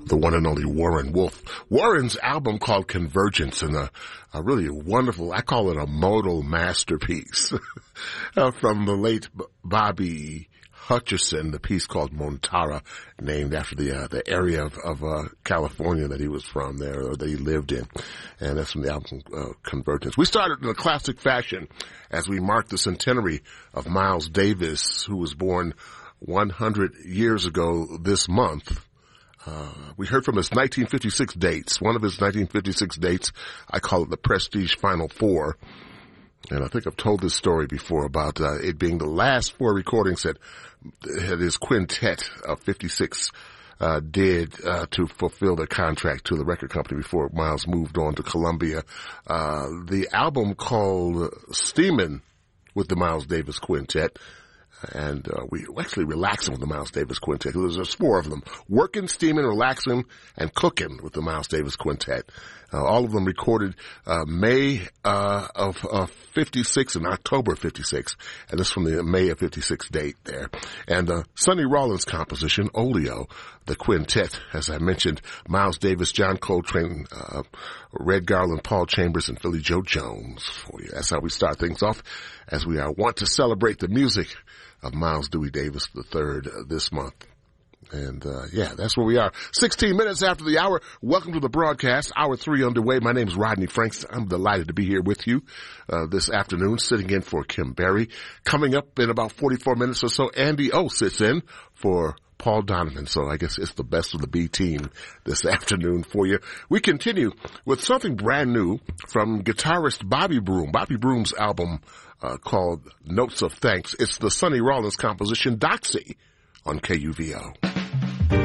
the one and only Warren Wolf. Warren's album called Convergence, and a really wonderful, I call it a modal masterpiece from the late Bobby Hutcherson, the piece called Montara, named after the area of California that he was from there, or that he lived in. And that's from the album Convergence. We started in a classic fashion as we marked the centenary of Miles Davis, who was born 100 years ago this month. We heard from his 1956 dates. One of his 1956 dates, I call it the Prestige Final Four. And I think I've told this story before about it being the last four recordings that his quintet of 56 did to fulfill their contract to the record company before Miles moved on to Columbia. The album called Steamin' with the Miles Davis Quintet. And we actually relaxing with the Miles Davis Quintet. There's four of them: working, steaming, relaxing, and cooking with the Miles Davis Quintet. All of them recorded May of 56 and October of 56, and this from the May of 56 date there. And Sonny Rollins' composition, Oleo, the quintet, as I mentioned, Miles Davis, John Coltrane, Red Garland, Paul Chambers, and Philly Joe Jones for you. That's how we start things off, as we want to celebrate the music of Miles Dewey Davis III this month. And, that's where we are. 16 minutes after the hour. Welcome to the broadcast. Hour 3 underway. My name is Rodney Franks. I'm delighted to be here with you, this afternoon, sitting in for Kim Berry. Coming up in about 44 minutes or so, Andy O sits in for Paul Donovan. So I guess it's the best of the B team this afternoon for you. We continue with something brand new from guitarist Bobby Broom. Bobby Broom's album, called Notes of Thanks. It's the Sonny Rollins composition, Doxy, on KUVO.